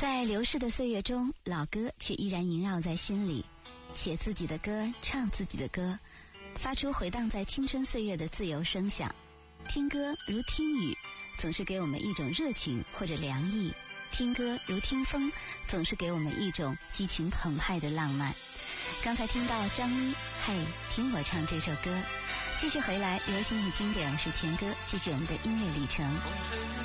在流逝的岁月中，老歌却依然萦绕在心里。写自己的歌，唱自己的歌，发出回荡在青春岁月的自由声响。听歌如听雨，总是给我们一种热情或者凉意；听歌如听风，总是给我们一种激情澎湃的浪漫。刚才听到张一，嘿，听我唱这首歌。继续回来，流行与经典，我是田歌，继续我们的音乐旅程。